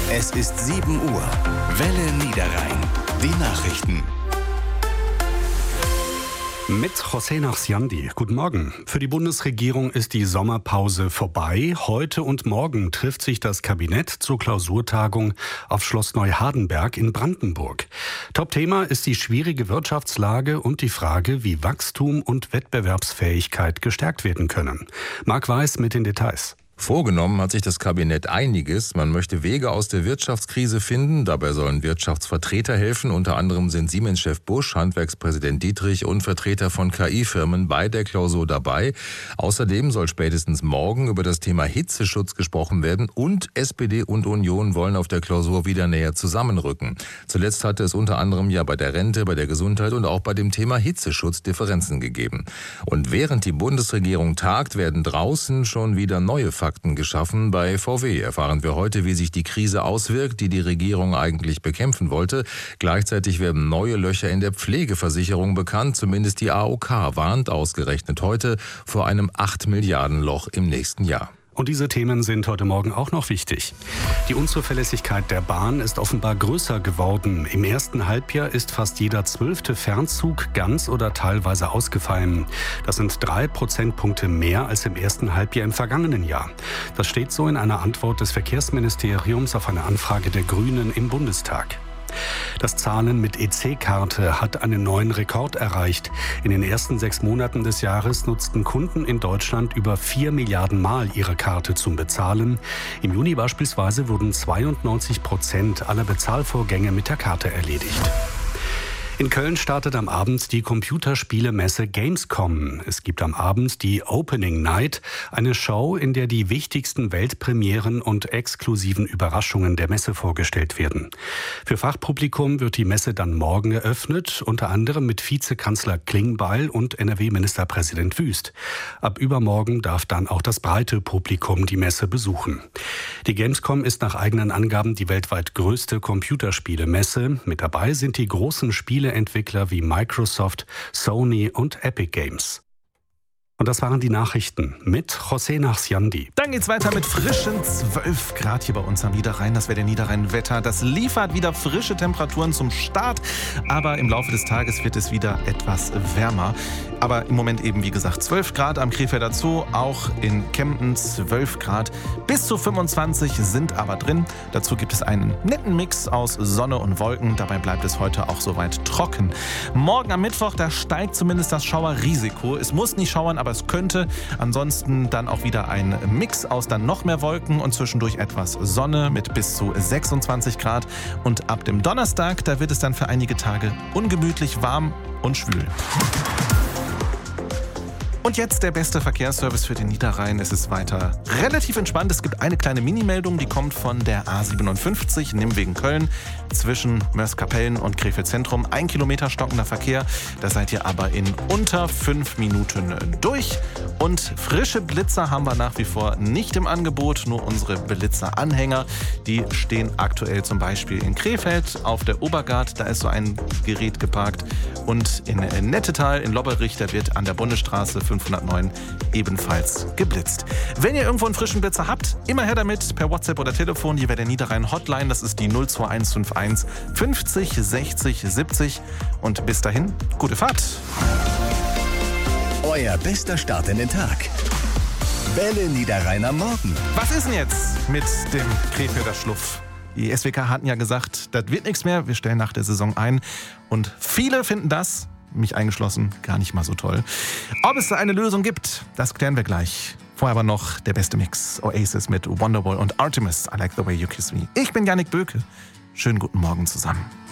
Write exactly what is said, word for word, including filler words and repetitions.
Es ist sieben Uhr. Welle Niederrhein. Die Nachrichten. Mit José Nachsiandi. Guten Morgen. Für die Bundesregierung ist die Sommerpause vorbei. Heute und morgen trifft sich das Kabinett zur Klausurtagung auf Schloss Neuhardenberg in Brandenburg. Top-Thema ist die schwierige Wirtschaftslage und die Frage, wie Wachstum und Wettbewerbsfähigkeit gestärkt werden können. Marc Weiß mit den Details. Vorgenommen hat sich das Kabinett einiges. Man möchte Wege aus der Wirtschaftskrise finden. Dabei sollen Wirtschaftsvertreter helfen. Unter anderem sind Siemens-Chef Busch, Handwerkspräsident Dietrich und Vertreter von K I-Firmen bei der Klausur dabei. Außerdem soll spätestens morgen über das Thema Hitzeschutz gesprochen werden. Und S P D und Union wollen auf der Klausur wieder näher zusammenrücken. Zuletzt hatte es unter anderem ja bei der Rente, bei der Gesundheit und auch bei dem Thema Hitzeschutz Differenzen gegeben. Und während die Bundesregierung tagt, werden draußen schon wieder neue Fakten geschaffen. Bei V W erfahren wir heute, wie sich die Krise auswirkt, die die Regierung eigentlich bekämpfen wollte. Gleichzeitig werden neue Löcher in der Pflegeversicherung bekannt. Zumindest die A O K warnt ausgerechnet heute vor einem acht Milliarden Loch im nächsten Jahr. Und diese Themen sind heute Morgen auch noch wichtig. Die Unzuverlässigkeit der Bahn ist offenbar größer geworden. Im ersten Halbjahr ist fast jeder zwölfte Fernzug ganz oder teilweise ausgefallen. Das sind drei Prozentpunkte mehr als im ersten Halbjahr im vergangenen Jahr. Das steht so in einer Antwort des Verkehrsministeriums auf eine Anfrage der Grünen im Bundestag. Das Zahlen mit E C-Karte hat einen neuen Rekord erreicht. In den ersten sechs Monaten des Jahres nutzten Kunden in Deutschland über vier Milliarden Mal ihre Karte zum Bezahlen. Im Juni beispielsweise wurden zweiundneunzig Prozent aller Bezahlvorgänge mit der Karte erledigt. In Köln startet am Abend die Computerspielemesse Gamescom. Es gibt am Abend die Opening Night, eine Show, in der die wichtigsten Weltpremieren und exklusiven Überraschungen der Messe vorgestellt werden. Für Fachpublikum wird die Messe dann morgen eröffnet, unter anderem mit Vizekanzler Klingbeil und N R W-Ministerpräsident Wüst. Ab übermorgen darf dann auch das breite Publikum die Messe besuchen. Die Gamescom ist nach eigenen Angaben die weltweit größte Computerspielemesse. Mit dabei sind die großen Spiele Entwickler wie Microsoft, Sony und Epic Games. Und das waren die Nachrichten mit José Nachsiandi. Dann geht's weiter mit frischen zwölf Grad hier bei uns am Niederrhein. Das wäre der Niederrhein-Wetter. Das liefert wieder frische Temperaturen zum Start. Aber im Laufe des Tages wird es wieder etwas wärmer. Aber im Moment eben, wie gesagt, zwölf Grad am Krefelder Zoo. Auch in Kempten zwölf Grad. Bis zu fünfundzwanzig sind aber drin. Dazu gibt es einen netten Mix aus Sonne und Wolken. Dabei bleibt es heute auch soweit trocken. Morgen am Mittwoch, da steigt zumindest das Schauerrisiko. Es muss nicht schauern, aber aber es könnte. Ansonsten dann auch wieder ein Mix aus dann noch mehr Wolken und zwischendurch etwas Sonne mit bis zu sechsundzwanzig Grad. Und ab dem Donnerstag, da wird es dann für einige Tage ungemütlich warm und schwül. Und jetzt der beste Verkehrsservice für den Niederrhein. Es ist weiter relativ entspannt. Es gibt eine kleine Minimeldung, die kommt von der A siebenundfünfzig, Nimwegen-Köln, zwischen Mörs-Kapellen und Krefeld Zentrum. Ein Kilometer stockender Verkehr. Da seid ihr aber in unter fünf Minuten durch. Und frische Blitzer haben wir nach wie vor nicht im Angebot. Nur unsere Blitzer-Anhänger. Die stehen aktuell zum Beispiel in Krefeld auf der Obergard. Da ist so ein Gerät geparkt. Und in Nettetal, in Lobberich, da wird an der Bundesstraße fünfhundertneun ebenfalls geblitzt. Wenn ihr irgendwo einen frischen Blitzer habt, immer her damit, per WhatsApp oder Telefon. Hier wäre der Niederrhein Hotline, das ist die null zwei eins fünf eins fünfzig sechzig siebzig. Und bis dahin, gute Fahrt. Euer bester Start in den Tag. Welle Niederrhein am Morgen. Was ist denn jetzt mit dem Krefelder Schluff? Die S W K hatten ja gesagt, das wird nichts mehr, wir stellen nach der Saison ein. Und viele finden das, mich eingeschlossen, gar nicht mal so toll. Ob es da eine Lösung gibt, das klären wir gleich. Vorher aber noch der beste Mix. Oasis mit Wonderwall und Artemis. I like the way you kiss me. Ich bin Yannick Böke. Schönen guten Morgen zusammen.